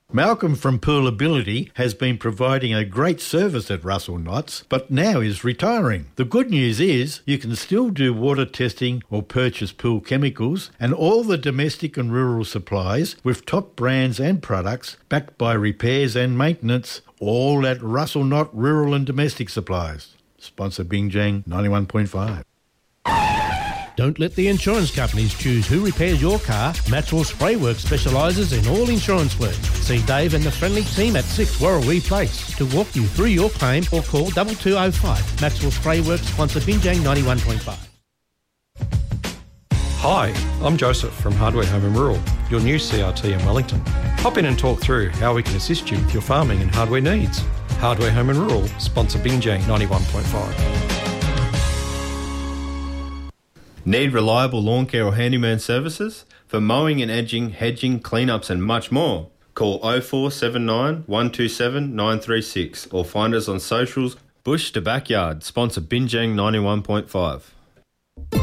Malcolm from Poolability has been providing a great service at Russell Knots, but now is retiring. The good news is you can still do water testing or purchase pool chemicals and all the domestic and rural supplies with top brands and products backed by repairs and maintenance, all at Russell Knott Rural and Domestic Supplies. Sponsor Bing Jang 91.5. Don't let the insurance companies choose who repairs your car. Maxwell Sprayworks specialises in all insurance work. See Dave and the friendly team at 6 Warrawee Place to walk you through your claim or call 2205. Maxwell Sprayworks, sponsor Binjang 91.5. Hi, I'm Joseph from Hardware Home and Rural, your new CRT in Wellington. Hop in and talk through how we can assist you with your farming and hardware needs. Hardware Home and Rural, sponsor Binjang 91.5. Need reliable lawn care or handyman services? For mowing and edging, hedging, cleanups and much more, call 0479 127 936 or find us on socials. Bush to Backyard, sponsor Binjang 91.5.